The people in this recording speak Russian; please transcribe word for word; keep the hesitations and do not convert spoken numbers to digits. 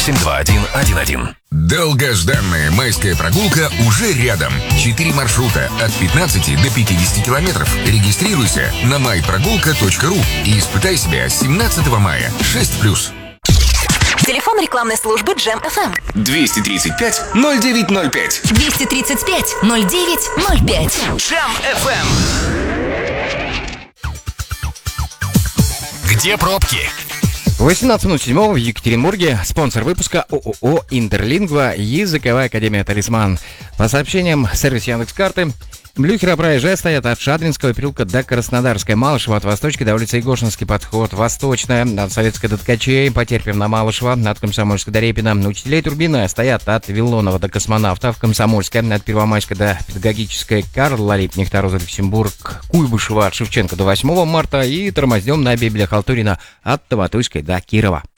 семь два один один один. Долгожданная майская прогулка уже рядом. Четыре маршрута от пятнадцати до пятидесяти километров. Регистрируйся на май прогулка точка ру и испытай себя семнадцатого мая. шесть плюс. Телефон рекламной службы Джем эф эм. двести тридцать пять ноль девять ноль пять. двести тридцать пять ноль девять ноль пять. Джем эф эм. Где пробки? восемнадцать минут седьмого в Екатеринбурге. Спонсор выпуска ООО «Интерлингва», языковая академия «Талисман». По сообщениям сервис Яндекс.Карты, Блюхера проезжая стоят от Шадринского переулка до Краснодарской. Малышева от Восточки до улицы Егошинский подход. Восточная от Советской до Ткачей. Потерпим на Малышева от Комсомольской до Репина. Учителей Турбина стоят от Виллонова до Космонавтов. Комсомольская от Первомайской до Педагогической. Карл Липних, Тароза, Люксембург. Куйбышева от Шевченко до восьмого марта. И тормознем на Библя Халтурина от Таватуйской до Кирова.